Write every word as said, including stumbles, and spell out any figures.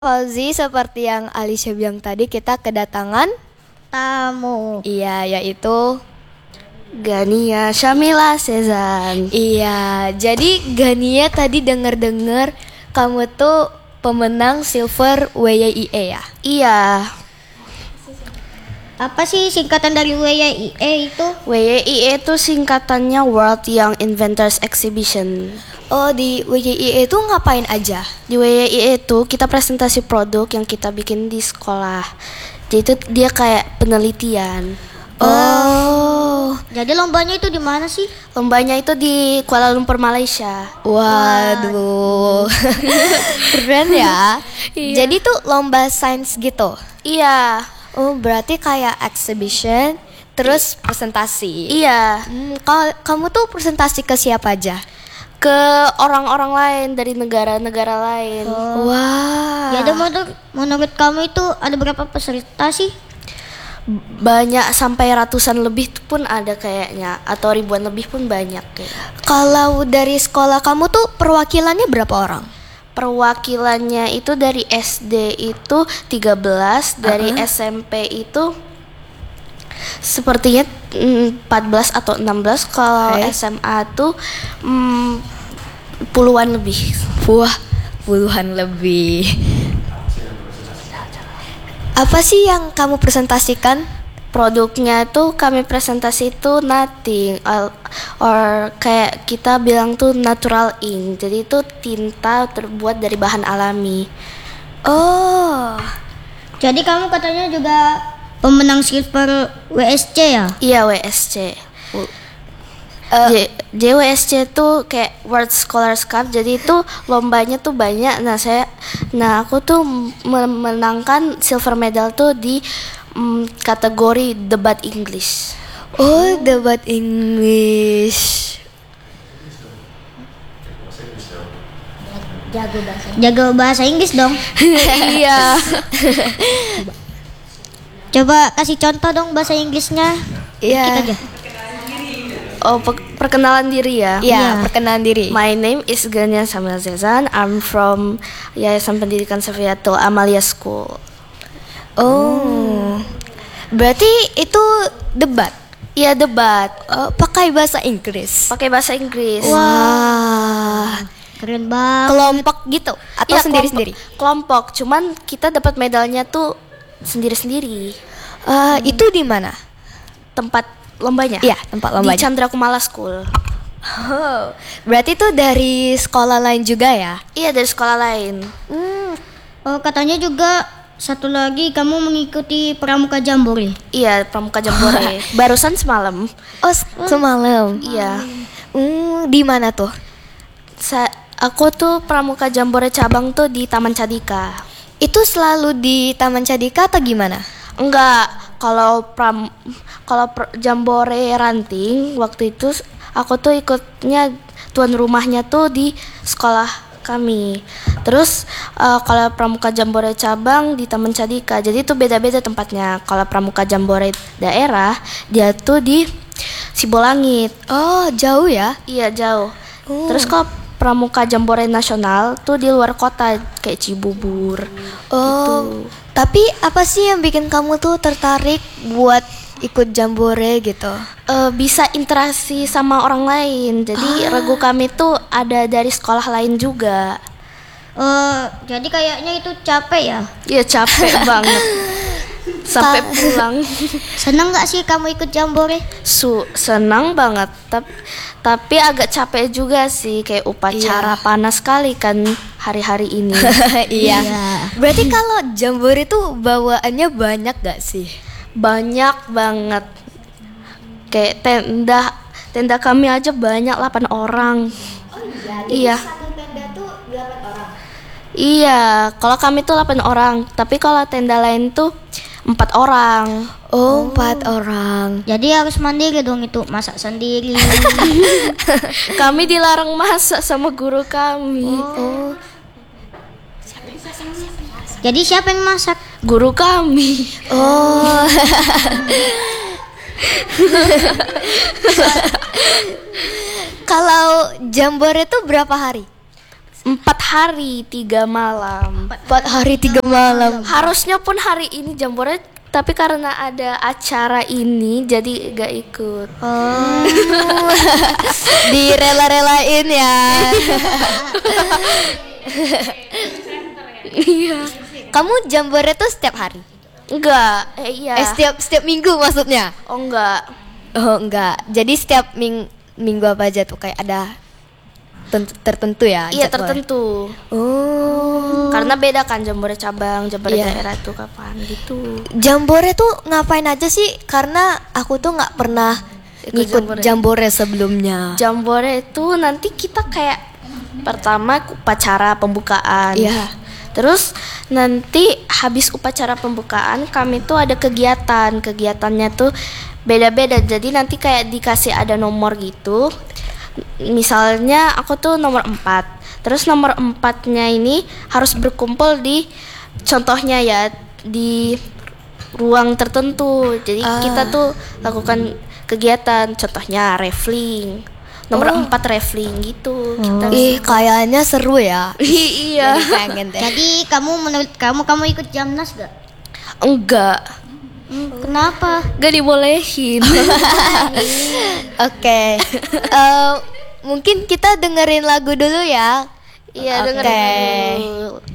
Fauzi, seperti yang Alicia bilang tadi, kita kedatangan tamu. Iya, yaitu Gania Syamila Sezan. Iya, jadi Gania tadi denger-dengar kamu tuh pemenang Silver W Y I E ya? Iya. Apa sih singkatan dari W Y I E itu? W Y I E itu singkatannya World Young Inventors Exhibition. Oh, di W Y I E itu ngapain aja? Di W Y I E itu kita presentasi produk yang kita bikin di sekolah. Jadi itu dia kayak penelitian. Oh, Jadi lombanya itu di mana sih? Lombanya itu di Kuala Lumpur, Malaysia. waduh, keren ya. Iya. Jadi tuh lomba sains gitu. Iya. Oh, berarti kayak exhibition, terus presentasi. Iya. Hmm, ka- kamu tuh presentasi ke siapa aja? Ke orang-orang lain dari negara-negara lain. Wah. Ya, ada menurut, menurut kamu itu ada berapa peserta sih? Banyak, sampai ratusan lebih pun ada kayaknya, atau ribuan lebih pun banyak kayak. Kalau dari sekolah kamu tuh perwakilannya berapa orang? Perwakilannya itu dari S D itu tiga belas, dari Uh-uh. S M P itu sepertinya mm, empat belas atau enam belas. Kalau Oke. S M A tuh mm, puluhan lebih. Wah, puluhan lebih. Apa sih yang kamu presentasikan? Produknya tuh kami presentasi itu nothing or, or kayak kita bilang tuh natural ink. Jadi itu tinta terbuat dari bahan alami. Oh, Jadi kamu katanya juga pemenang Silver W S C ya? Iya, W S C. eh, J- JWSC tuh kayak World Scholars Cup, jadi itu lombanya tuh banyak. Nah saya, nah aku tuh memenangkan silver medal tuh di mm, kategori debat English. oh, debat English. Jago bahasa Inggris dong. Iya. Coba kasih contoh dong bahasa Inggrisnya. Iya. Dikit aja. Oh, pe- perkenalan diri ya. Iya, Iya. perkenalan diri. My name is Gania Syamila Sezan. I'm from Yayasan Pendidikan Safiatul Amalia School. Oh, berarti itu debat. Iya, debat. Oh, pakai bahasa Inggris. Pakai bahasa Inggris. Wah, Keren banget. kelompok gitu atau Iya, sendiri-sendiri? Kelompok, kelompok. Cuman kita dapat medalnya tuh sendiri-sendiri. Eh, Itu di mana? Tempat lombanya? Iya, tempat Di lombanya. Chandra Kumala School. Oh, berarti itu dari sekolah lain juga ya? Iya, dari sekolah lain. Hmm. Oh, katanya juga satu lagi kamu mengikuti Pramuka Jambore. Iya, Pramuka Jambore. Barusan semalam. Oh, s- semalam. Iya. Hmm, di mana tuh? Sa- aku tuh Pramuka Jambore cabang tuh di Taman Cadika. Itu selalu di Taman Cadika atau gimana? Enggak, kalau pram kalau pr- Jambore Ranting waktu itu s- aku tuh ikutnya tuan rumahnya tuh di sekolah kami. Terus eh, kalau Pramuka Jambore cabang di Taman Cadika. Jadi itu beda-beda tempatnya. Kalau Pramuka Jambore daerah dia tuh di Sibolangit. Oh, jauh ya? Iya, jauh. Oh. Terus kalau Pramuka Jambore nasional tuh di luar kota kayak Cibubur. Oh, tapi apa sih yang bikin kamu tuh tertarik buat ikut jambore gitu? Eh, bisa interaksi sama orang lain. Jadi regu kami tuh ada dari sekolah lain juga. Oh, jadi kayaknya itu capek ya? Iya, capek banget. Sampai pulang. Seneng nggak sih kamu ikut Jambore? Su senang banget. Tapi tapi agak capek juga sih, kayak upacara Iya. panas sekali kan hari-hari ini. Iya. Iya. Berarti kalau jambore tuh bawaannya banyak gak sih? Banyak banget. Kayak tenda tenda kami aja banyak delapan orang. Iya. Satu tenda tuh delapan orang. Iya, kalau kami tuh delapan orang, tapi kalau tenda lain tuh empat orang. Oh, empat orang. Jadi harus mandiri dong itu, masak sendiri. Kami dilarang masak sama guru kami. Oh, Jadi siapa yang masak? Guru kami. oh. Kalau jambore tuh berapa hari? Empat hari tiga malam. Empat hari tiga malam. Harusnya pun hari ini Jambore, tapi karena ada acara ini jadi gak ikut. Oh, direla-relain ya. Iya. Kamu jambore tuh setiap hari? Enggak, eh, iya. Eh setiap setiap minggu maksudnya? Oh enggak. Oh enggak. Jadi setiap ming minggu apa aja tuh kayak ada ten- tertentu ya? Iya jadwal? tertentu. Oh. Karena beda kan Jambore cabang, Jambore Iya. daerah tuh kapan gitu. Jambore tuh ngapain aja sih? Karena aku tuh nggak pernah Ikut ngikut jambore. jambore sebelumnya. Jambore itu nanti kita kayak pertama upacara pembukaan. Iya. Terus nanti habis upacara pembukaan kami tuh ada kegiatan. Kegiatannya tuh beda-beda. Jadi nanti kayak dikasih ada nomor gitu. Misalnya aku tuh nomor empat. Terus nomor empatnya ini harus berkumpul di, contohnya ya, di ruang tertentu. Jadi Ah. kita tuh lakukan kegiatan, contohnya rafling. Nomor Oh. empat rafling gitu. Kita Ih, kayaknya seru ya. iya. Jadi pengen deh. Jadi kamu menurut kamu kamu ikut Jamnas gak? Enggak. Hmm, kenapa? Gak dibolehin. Oke. Eh, mungkin kita dengerin lagu dulu ya. Iya, Oke. dengerin dulu.